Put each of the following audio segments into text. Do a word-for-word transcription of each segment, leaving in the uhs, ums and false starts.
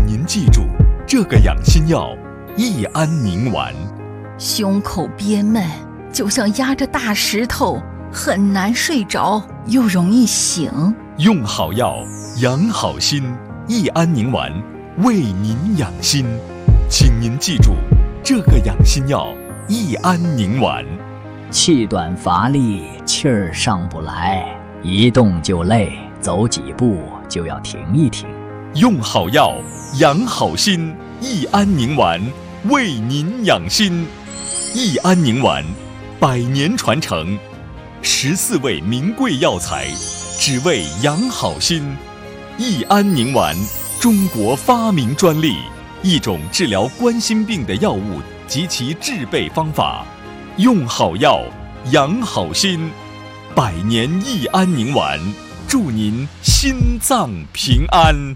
您记住这个养心药益安宁丸。 胸口憋闷，就像压着大石头，很难睡着，又容易醒。 用好药，养好心，益安宁丸为您养心。请您记住这个养心药益安宁丸。 气短乏力，气儿上不来，一动就累，走几步就要停一停。 用好药，养好心，益安宁丸为您养心。益安宁丸，百年传承，十四味名贵药材，只为养好心。益安宁丸，中国发明专利，一种治疗冠心病的药物及其制备方法。用好药，养好心，百年益安宁丸，祝您心脏平安。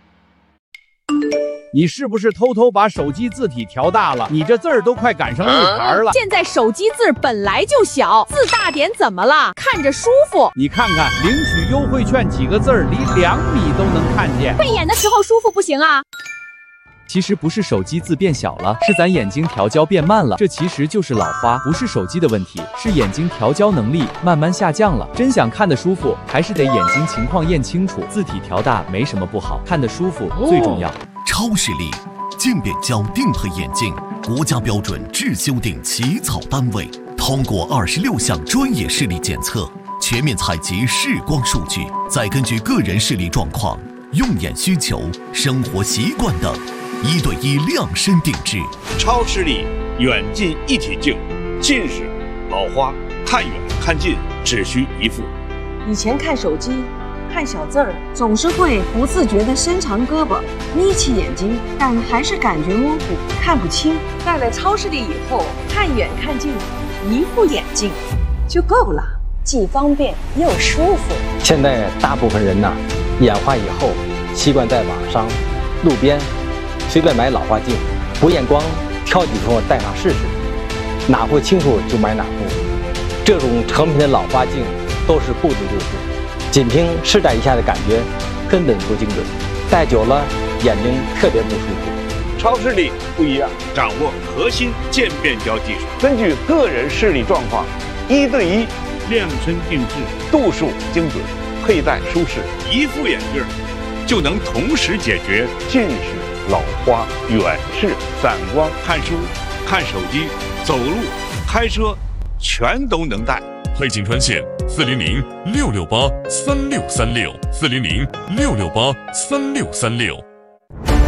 你是不是偷偷把手机字体调大了？你这字儿都快赶上日牌了。 现在手机字本来就小，字大点怎么了？看着舒服。 你看看领取优惠券几个字儿离两米都能看见。 背眼的时候舒服不行啊。 其实不是手机字变小了，是咱眼睛调焦变慢了。这其实就是老花，不是手机的问题，是眼睛调焦能力慢慢下降了。真想看得舒服，还是得眼睛情况验清楚。字体调大没什么不好，看得舒服最重要。 超视力渐变焦定配眼镜，国家标准质修订起草单位，通过二十六项专业视力检测，全面采集视光数据，再根据个人视力状况、用眼需求、生活习惯等，一对一量身定制。 超视力远近一体镜，近视、老花、看远看近只需一副。 以前看手机看小字儿，总是会不自觉地伸长胳膊，眯起眼睛，但还是感觉模糊，看不清。戴了超视力以后，看远看近，一副眼镜就够了，既方便又舒服。 现在大部分人呢，眼花以后习惯在网上、路边随便买老花镜，不验光，挑几副戴上试试，哪副清楚就买哪副。这种成品的老花镜都是不足度数。仅凭试戴一下的感觉根本不精准，戴久了眼睛特别不舒服。 超视力不一样，掌握核心渐变焦技术，根据个人视力状况，一对一量身定制，度数精准，佩戴舒适，一副眼镜就能同时解决近视、老花、远视、散光、看书、看手机、走路、开车，全都能戴。 配景专线四零零六六八三六三六四零零六六八三六三六。